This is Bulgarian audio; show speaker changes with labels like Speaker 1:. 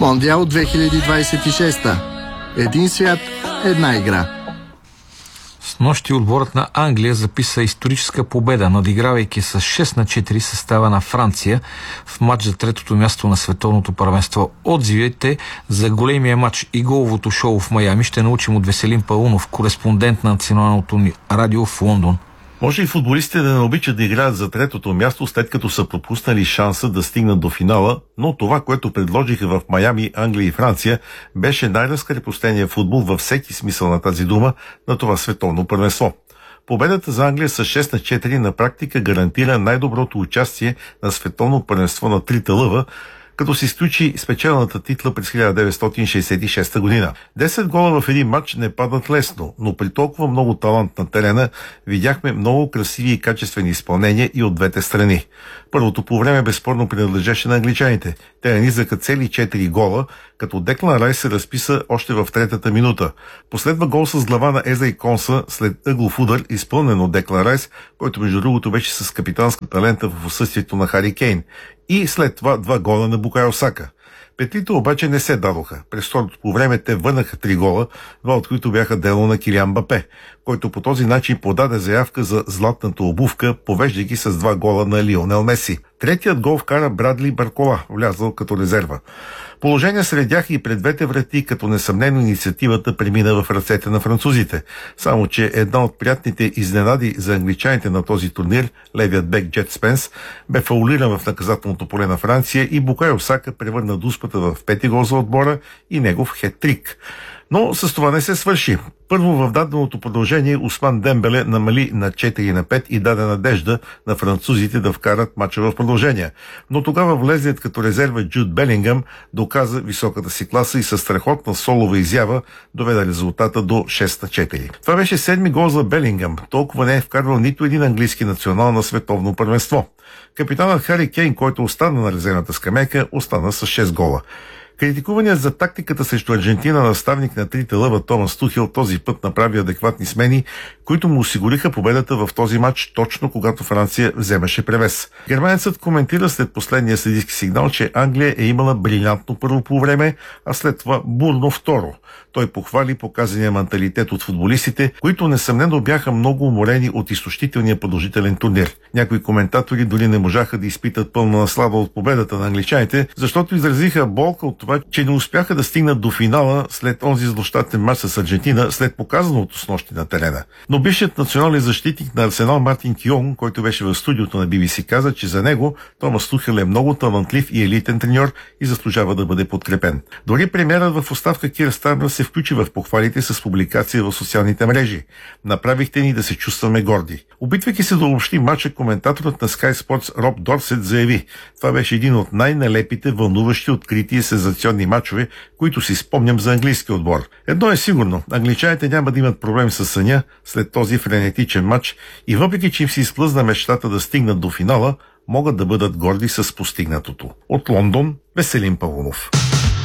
Speaker 1: Мондиал 2026. Един свят, една игра.
Speaker 2: Снощи отборът на Англия записа историческа победа, надигравайки с 6-4 състава на Франция в матч за третото място на световното първенство. Отзивите за големия матч и головото шоу в Майами ще научим от Веселин Паунов, кореспондент на Националното ни радио в Лондон.
Speaker 3: Може и футболистите да не обичат да играят за третото място, след като са пропуснали шанса да стигнат до финала, но това, което предложиха в Майами, Англия и Франция, беше най-разкрепостения футбол във всеки смисъл на тази дума на това световно първенство. Победата за Англия с 6-4 на практика гарантира най-доброто участие на световно първенство на трите лъва, като се изключи спечелената титла през 1966 година. 10 гола в един матч не падат лесно, но при толкова много талант на терена видяхме много красиви и качествени изпълнения и от двете страни. Първото по време безспорно принадлежеше на англичаните. Те нанизаха цели 4 гола, като Деклан Райс се разписа още в третата минута. Последва гол с глава на Еза и Конса след ъглов удар, изпълнен от Деклан Райс, който между другото беше с капитанска талента в отсъствието на Хари Кейн. И след това 2 гола на Букайо Сака. Петлите обаче не се дадоха. През второто по време те върнаха 3 гола, 2 от които бяха дело на Килиан Мбапе, който по този начин подаде заявка за златната обувка, повеждайки с 2 гола на Лионел Меси. Третият гол вкара Брадли Баркола, влязъл като резерва. Положение следяха и пред двете врати, като несъмнено инициативата премина в ръцете на французите. Само че една от приятните изненади за англичаните на този турнир, левият бек Джет Спенс, бе фаулиран в наказателното поле на Франция и Букайо Сака превърна дуспата в 5 гол за отбора и негов хет-трик. Но с това не се свърши. Първо в даденото продължение Усман Дембеле намали на 4-5 и даде надежда на французите да вкарат мача в продължение. Но тогава влезлият като резерва Джуд Белингъм доказа високата си класа и със страхотна солова изява доведе резултата до 6-4. Това беше 7-ми гол за Белингъм. Толкова не е вкарвал нито един английски национал на световно първенство. Капитанът Хари Кейн, който остана на резервната скамейка, остана с 6 гола. Критикуваният за тактиката срещу Аржентина наставник на трите лъва Томас Тухел този път направи адекватни смени, които му осигуриха победата в този матч точно когато Франция вземаше превес. Германецът коментира след последния съдийски сигнал, че Англия е имала брилянтно първо по време, а след това бурно второ. Той похвали показания менталитет от футболистите, които несъмнено бяха много уморени от изтощителния продължителен турнир. Някои коментатори дори не можаха да изпитат пълна наслада от победата на англичаните, защото изразиха болка от това, че не успяха да стигнат до финала след онзи злощастен мач с Аржентина, след показаното снощи на терена. Но бившият национален защитник на Арсенал Мартин Кьон, който беше в студиото на BBC, каза, че за него Томас Тухел е много талантлив и елитен треньор и заслужава да бъде подкрепен. Дори премиерът в оставка Кир Стармер се включи в похвалите с публикация в социалните мрежи. Направихте ни да се чувстваме горди. Опитвайки се да обобщи матча, коментаторът на Sky Sports Роб Дорсет заяви: това беше един от най-нелепите, вълнуващи, открити и сензационни мачове, които си спомням за английски отбор. Едно е сигурно, англичаните няма да имат проблем с съня след този френетичен матч и въпреки, че им се изплъзна мечтата да стигнат до финала, могат да бъдат горди с постигнатото. От Лондон, Веселин Паунов.